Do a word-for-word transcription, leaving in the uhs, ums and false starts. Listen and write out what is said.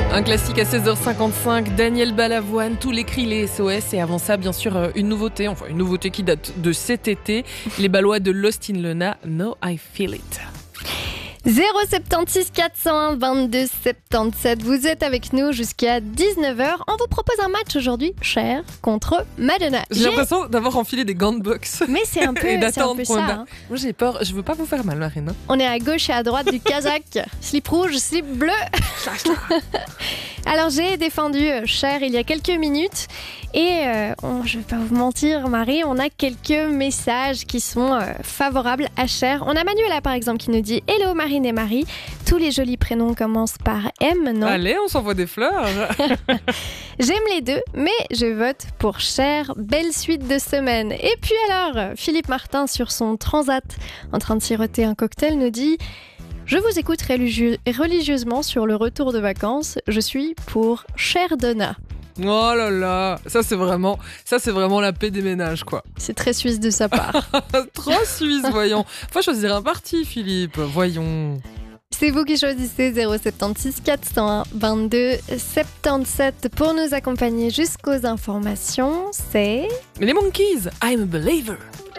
Un classique à seize heures cinquante-cinq, Daniel Balavoine, tous les cris, les S O S. Et avant ça, bien sûr, une nouveauté, enfin une nouveauté qui date de cet été. Les Ballois de Lost in Lena, Now I Feel It. zéro sept six quatre zéro un vingt-deux soixante-dix-sept. Vous êtes avec nous jusqu'à dix-neuf heures. On vous propose un match aujourd'hui, Cher contre Madonna. J'ai, j'ai l'impression d'avoir enfilé des gants de boxe. Mais c'est un peu, et c'est un peu ça. Hein. Moi j'ai peur, je veux pas vous faire mal, Marine. On est à gauche et à droite du Kazakh. Slip rouge, slip bleu. Alors j'ai défendu Cher il y a quelques minutes. Et euh, on, je vais pas vous mentir, Marie, on a quelques messages qui sont euh, favorables à Cher. On a Manuela par exemple qui nous dit « Hello Marine et Marie, tous les jolis prénoms commencent par M, non ?» Allez, on s'envoie des fleurs. J'aime les deux, mais je vote pour Cher. Belle suite de semaine. Et puis alors, Philippe Martin sur son transat en train de siroter un cocktail nous dit « Je vous écoute religieux- religieusement sur le retour de vacances. Je suis pour Cher Donna. » Oh là là, ça c'est vraiment, ça c'est vraiment la paix des ménages quoi. C'est très suisse de sa part. Trop suisse, voyons. Faut choisir un parti, Philippe. Voyons. C'est vous qui choisissez zéro sept six quatre zéro un vingt-deux soixante-dix-sept pour nous accompagner jusqu'aux informations. C'est Mais les Monkeys, I'm a believer.